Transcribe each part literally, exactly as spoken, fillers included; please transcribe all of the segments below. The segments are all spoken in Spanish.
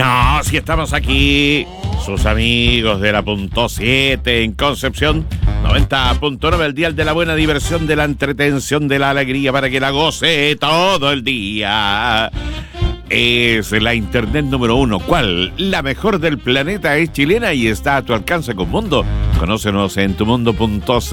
No, si estamos aquí, sus amigos de la punto siete en Concepción, noventa punto nueve, el dial de la buena diversión, de la entretención, de la alegría, para que la goce todo el día. Es la internet número uno. ¿Cuál? La mejor del planeta, es chilena y está a tu alcance con Mundo. Conócenos en tumundo punto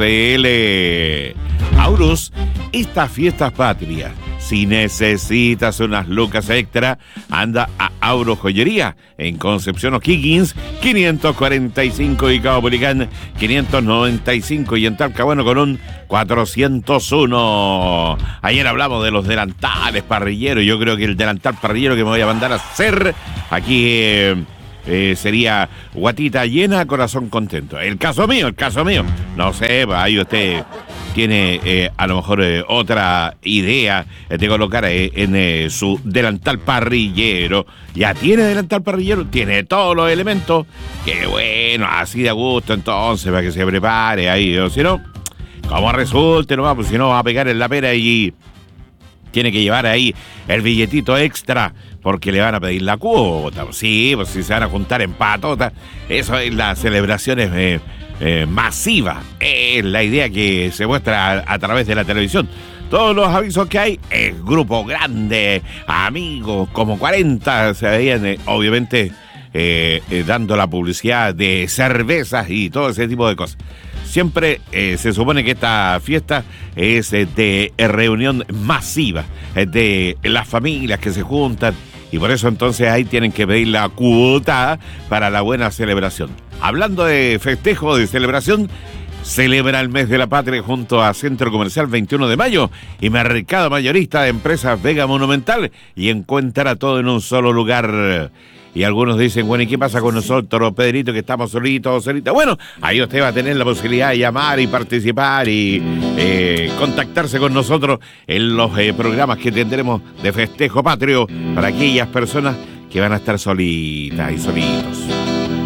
cl. Aurus, estas fiestas patrias, si necesitas unas lucas extra, anda a Auro Joyería en Concepción O'Higgins, quinientos cuarenta y cinco, y Caupolicán quinientos noventa y cinco, y en Talcahuano Colón cuatrocientos uno. Ayer hablamos de los delantales parrilleros. Yo creo que el delantal parrillero que me voy a mandar a hacer aquí eh, eh, sería guatita llena, corazón contento. El caso mío, el caso mío. No sé, ahí usted tiene eh, a lo mejor eh, otra idea de colocar eh, en eh, su delantal parrillero. Ya tiene delantal parrillero, tiene todos los elementos. Qué bueno, así de gusto entonces, para que se prepare ahí. O si no, como resulte nomás, pues si no va a pegar en la pera y tiene que llevar ahí el billetito extra porque le van a pedir la cuota. Sí, pues si se van a juntar en patota, eso es las celebraciones eh, eh, masivas. Es la idea que se muestra a, a través de la televisión. Todos los avisos que hay, es grupo grande, amigos, como cuarenta, se veían eh, obviamente eh, eh, dando la publicidad de cervezas y todo ese tipo de cosas. Siempre eh, se supone que esta fiesta es eh, de reunión masiva, eh, de las familias que se juntan, y por eso entonces ahí tienen que pedir la cuota para la buena celebración. Hablando de festejo, de celebración, celebra el mes de la patria junto a Centro Comercial veintiuno de mayo y Mercado Mayorista de Empresas Vega Monumental, y encuentra todo en un solo lugar. Y algunos dicen, bueno, ¿y qué pasa con nosotros, Pedrito, que estamos solitos, solitos? Bueno, ahí usted va a tener la posibilidad de llamar y participar y eh, contactarse con nosotros en los eh, programas que tendremos de festejo patrio para aquellas personas que van a estar solitas y solitos.